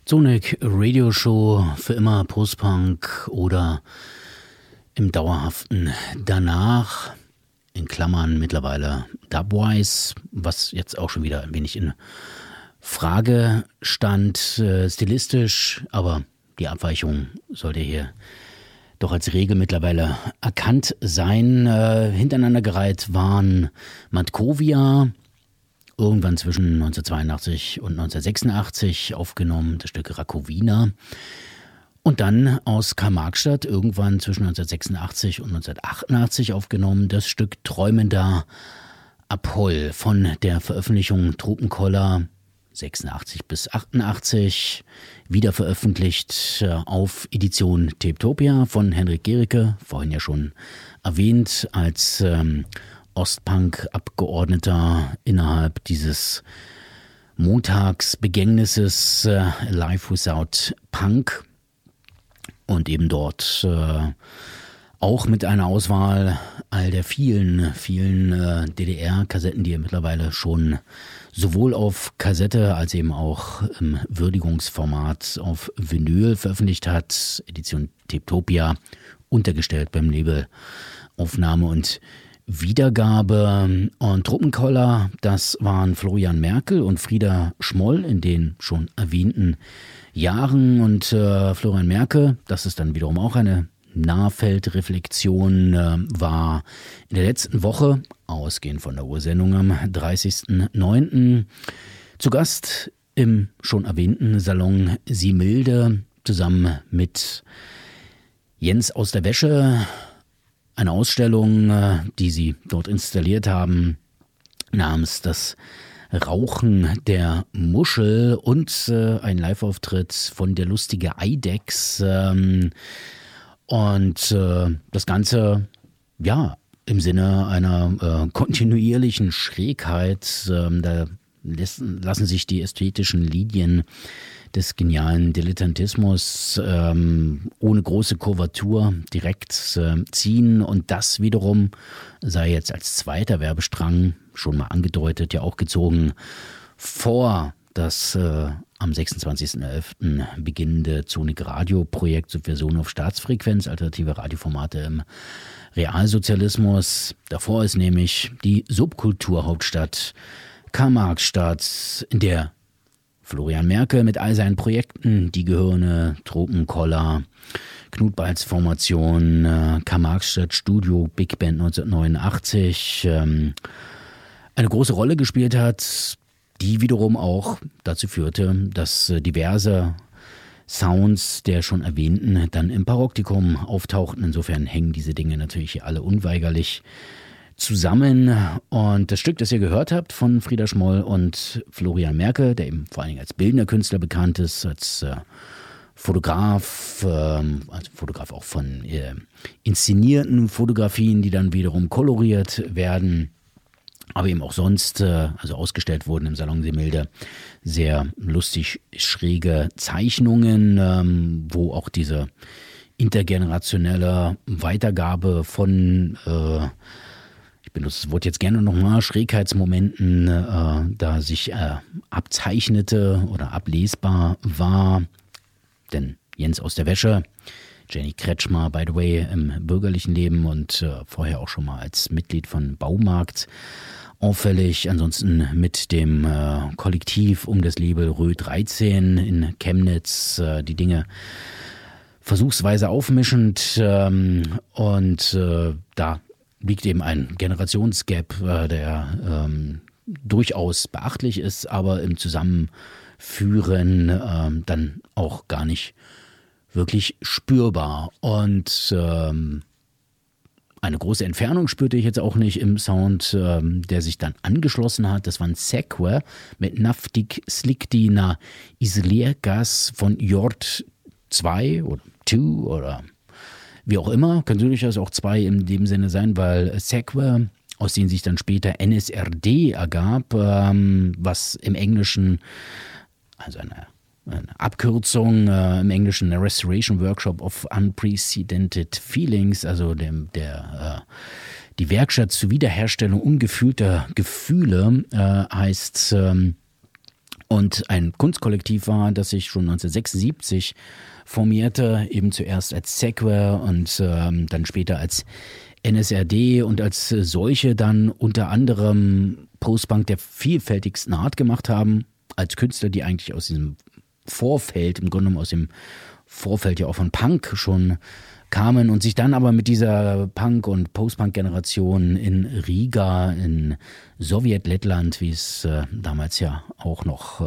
Sonic Radio Show für immer Postpunk oder im dauerhaften danach, in Klammern mittlerweile Dubwise, was jetzt auch schon wieder ein wenig in Frage stand, stilistisch, aber die Abweichung sollte hier doch als Regel mittlerweile erkannt sein. Hintereinander gereiht waren Matkovia, irgendwann zwischen 1982 und 1986 aufgenommen, das Stück Rakowina. Und dann aus Karl-Marx-Stadt irgendwann zwischen 1986 und 1988 aufgenommen, das Stück Träumender Apoll von der Veröffentlichung Tropenkoller 86 bis 88, wieder veröffentlicht auf Edition Tapetopia von Henrik Gericke, vorhin ja schon erwähnt, als Ostpunk-Abgeordneter innerhalb dieses Montagsbegängnisses Life Without Punk und eben dort auch mit einer Auswahl all der vielen DDR-Kassetten, die er mittlerweile schon sowohl auf Kassette als eben auch im Würdigungsformat auf Vinyl veröffentlicht hat, Edition Tapetopia, untergestellt beim Label Aufnahme und Wiedergabe. Und Tropenkoller, das waren Florian Merkel und Frieda Schmoll in den schon erwähnten Jahren. Und Florian Merkel, das ist dann wiederum auch eine Nahfeldreflexion, war in der letzten Woche, ausgehend von der Ursendung am 30.09., zu Gast im schon erwähnten Salon Similde zusammen mit Jens aus der Wäsche. Eine Ausstellung, die sie dort installiert haben, namens Das Rauchen der Muschel und ein Live-Auftritt von der lustige Eidechs. Und das Ganze, ja, im Sinne einer kontinuierlichen Schrägheit, da lassen sich die ästhetischen Linien des genialen Dilettantismus ohne große Kurvatur direkt ziehen. Und das wiederum sei jetzt als zweiter Werbestrang, schon mal angedeutet, ja auch gezogen, vor das am 26.11. beginnende Sonic Radio Projekt Subversion auf Staatsfrequenz, alternative Radioformate im Realsozialismus. Davor ist nämlich die Subkulturhauptstadt Karl-Marx-Stadt, in der Florian Merkel mit all seinen Projekten, die Gehirne, Tropenkoller, Knut-Balz Formation, Karl-Marx-Stadt Studio, Big Band 1989, eine große Rolle gespielt hat, die wiederum auch dazu führte, dass diverse Sounds der schon erwähnten dann im Paroptikum auftauchten. Insofern hängen diese Dinge natürlich alle unweigerlich zusammen. Und das Stück, das ihr gehört habt von Frieda Schmoll und Florian Merkel, der eben vor allen Dingen als bildender Künstler bekannt ist, als Fotograf auch von inszenierten Fotografien, die dann wiederum koloriert werden, aber eben auch sonst, also ausgestellt wurden im Salon Similde, sehr lustig schräge Zeichnungen, wo auch diese intergenerationelle Weitergabe von, ich benutze das Wort jetzt gerne nochmal, Schrägheitsmomenten, da sich abzeichnete oder ablesbar war. Denn Jens aus der Wäsche, Jenny Kretschmer, by the way, im bürgerlichen Leben und vorher auch schon mal als Mitglied von Baumarkt auffällig. Ansonsten mit dem Kollektiv um das Label Rö 13 in Chemnitz die Dinge versuchsweise aufmischend. Und da liegt eben ein Generationsgap, der durchaus beachtlich ist, aber im Zusammenführen dann auch gar nicht wirklich spürbar. Und eine große Entfernung spürte ich jetzt auch nicht im Sound, der sich dann angeschlossen hat. Das war ein Sekwe mit Naftik Slikti na Isliergas von Jord 2 oder 2 oder wie auch immer. Kann durchaus auch 2 in dem Sinne sein, weil Sekwe, aus denen sich dann später NSRD ergab, was im Englischen, also eine Abkürzung im Englischen Restoration Workshop of Unprecedented Feelings, also die Werkstatt zur Wiederherstellung ungefühlter Gefühle heißt und ein Kunstkollektiv war, das sich schon 1976 formierte, eben zuerst als Sequer und dann später als NSRD und als solche dann unter anderem Postpunk der vielfältigsten Art gemacht haben, als Künstler, die eigentlich aus diesem Vorfeld, im Grunde genommen aus dem Vorfeld ja auch von Punk schon kamen und sich dann aber mit dieser Punk- und Post-Punk-Generation in Riga, in Sowjetlettland, wie es damals ja auch noch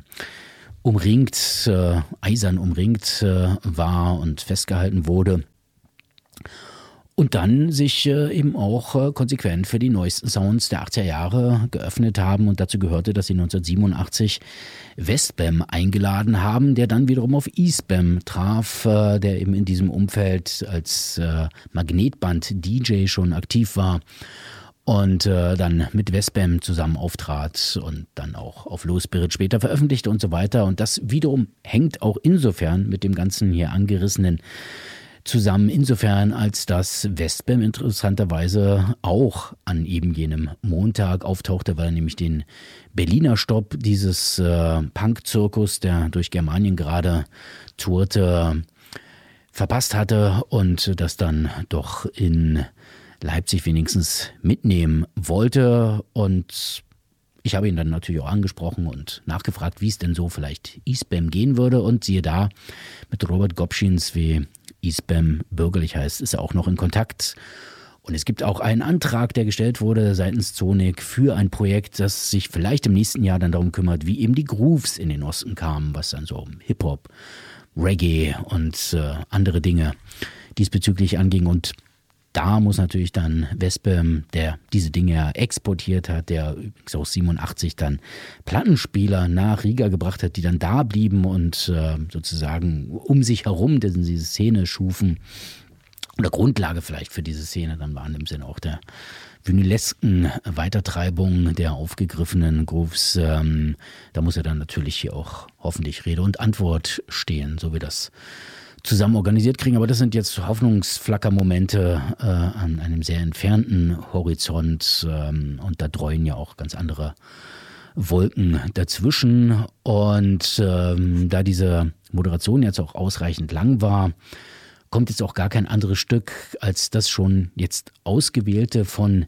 umringt, eisern umringt war und festgehalten wurde. Und dann sich eben auch konsequent für die neuesten Sounds der 80er Jahre geöffnet haben. Und dazu gehörte, dass sie 1987 Westbam eingeladen haben, der dann wiederum auf Eastbam traf, der eben in diesem Umfeld als Magnetband-DJ schon aktiv war. Und dann mit Westbam zusammen auftrat und dann auch auf Low Spirit später veröffentlichte und so weiter. Und das wiederum hängt auch insofern mit dem ganzen hier angerissenen zusammen, insofern als dass Westbam interessanterweise auch an eben jenem Montag auftauchte, weil er nämlich den Berliner Stopp dieses Punk-Zirkus, der durch Germanien gerade tourte, verpasst hatte und das dann doch in Leipzig wenigstens mitnehmen wollte. Und ich habe ihn dann natürlich auch angesprochen und nachgefragt, wie es denn so vielleicht Eastbam gehen würde. Und siehe da, mit Robert Gopschins, wie Eastbam bürgerlich heißt, ist er auch noch in Kontakt. Und es gibt auch einen Antrag, der gestellt wurde seitens Zonik für ein Projekt, das sich vielleicht im nächsten Jahr dann darum kümmert, wie eben die Grooves in den Osten kamen, was dann so um Hip-Hop, Reggae und andere Dinge diesbezüglich anging. Und da muss natürlich dann Westbam, der diese Dinge ja exportiert hat, der übrigens auch 87 dann Plattenspieler nach Riga gebracht hat, die dann da blieben und sozusagen um sich herum diese Szene schufen. Oder Grundlage vielleicht für diese Szene dann waren im Sinne auch der vinylesken Weitertreibung der aufgegriffenen Grooves. Da muss er dann natürlich hier auch hoffentlich Rede und Antwort stehen, so wie das zusammen organisiert kriegen. Aber das sind jetzt Hoffnungsflackermomente an einem sehr entfernten Horizont und da dreuen ja auch ganz andere Wolken dazwischen. Und da diese Moderation jetzt auch ausreichend lang war, kommt jetzt auch gar kein anderes Stück als das schon jetzt ausgewählte von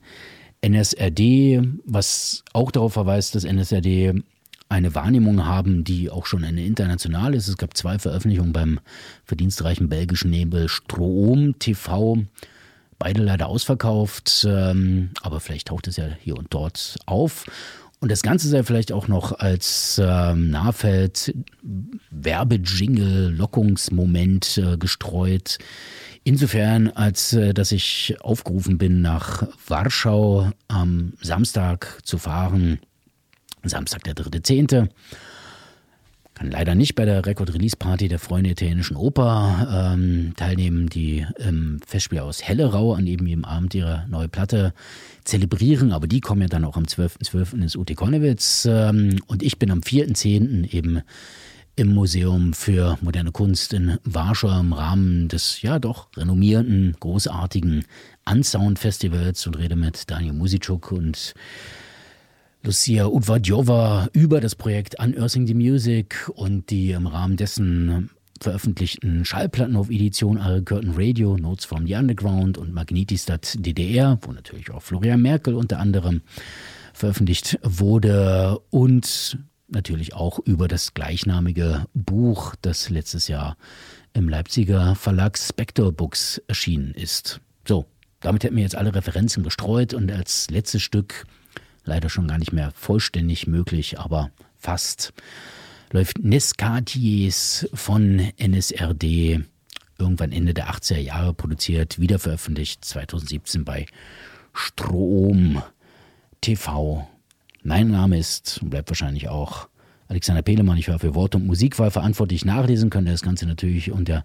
NSRD, was auch darauf verweist, dass NSRD eine Wahrnehmung haben, die auch schon eine internationale ist. Es gab 2 Veröffentlichungen beim verdienstreichen belgischen Label Stroom TV. Beide leider ausverkauft, aber vielleicht taucht es ja hier und dort auf. Und das Ganze sei vielleicht auch noch als Nahfeld Werbejingle, Lockungsmoment gestreut. Insofern, als dass ich aufgerufen bin, nach Warschau am Samstag zu fahren. Samstag, der 3.10. Kann leider nicht bei der Record-Release-Party der Freunde Italienischen Oper teilnehmen, die im Festspiel aus Hellerau an eben jedem Abend ihre neue Platte zelebrieren. Aber die kommen ja dann auch am 12.12. ins UT Konnewitz. Und ich bin am 4.10. eben im Museum für moderne Kunst in Warschau im Rahmen des ja doch renommierten, großartigen Unsound-Festivals und rede mit Daniel Musitschuk und Lucia Udvadjova über das Projekt Unearthing the Music und die im Rahmen dessen veröffentlichten Schallplattenhof-Edition Al Curtain Radio, Notes from the Underground und Magnetistat DDR, wo natürlich auch Florian Merkel unter anderem veröffentlicht wurde, und natürlich auch über das gleichnamige Buch, das letztes Jahr im Leipziger Verlag Spector Books erschienen ist. So, damit hätten wir jetzt alle Referenzen gestreut und als letztes Stück, leider schon gar nicht mehr vollständig möglich, aber fast, läuft Nescatiers von NSRD, irgendwann Ende der 80er Jahre produziert, wiederveröffentlicht 2017 bei Strom TV. Mein Name ist und bleibt wahrscheinlich auch Alexander Pehlemann. Ich war für Wort- und Musikwahl verantwortlich. Nachlesen könnt ihr das Ganze natürlich unter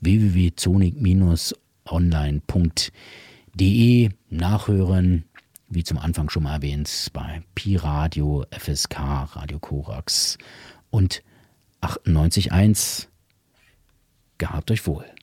www.zonik-online.de nachhören. Wie zum Anfang schon mal erwähnt, bei Pi Radio, FSK, Radio Korax und 98.1. Gehabt euch wohl.